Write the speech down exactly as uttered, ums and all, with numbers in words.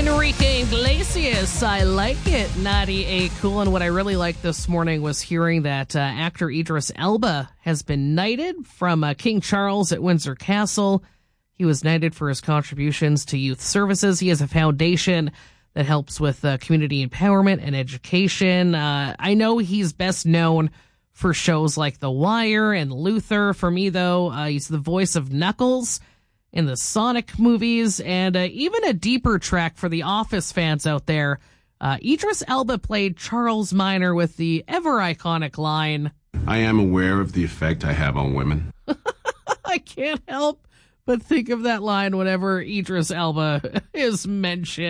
Enrique Iglesias, I like it, ninety-eight Cool. And what I really liked this morning was hearing that uh, actor Idris Elba has been knighted from uh, King Charles at Windsor Castle. He was knighted for his contributions to youth services. He has a foundation that helps with uh, community empowerment and education. Uh, I know he's best known for shows like The Wire and Luther. For me, though, uh, he's the voice of Knuckles in the Sonic movies, and uh, even a deeper track for the Office fans out there. Uh, Idris Elba played Charles Minor with the ever-iconic line, I am aware of the effect I have on women. I can't help but think of that line whenever Idris Elba is mentioned.